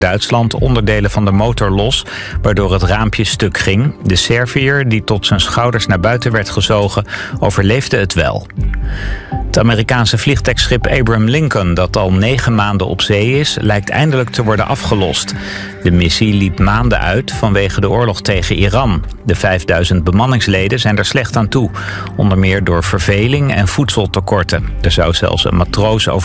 Duitsland onderdelen van de motor los, waardoor het raampje stuk ging. De Serviër, die tot zijn schouders naar buiten werd gezogen, overleefde het wel. Het Amerikaanse vliegdekschip Abraham Lincoln, dat al 9 maanden op zee is, lijkt eindelijk te worden afgelost. De missie liep maanden uit vanwege de oorlog tegen Iran. De 5000 bemanningsleden zijn er slecht aan toe, onder meer door verveling en voedseltekorten. Er zou zelfs een matroos over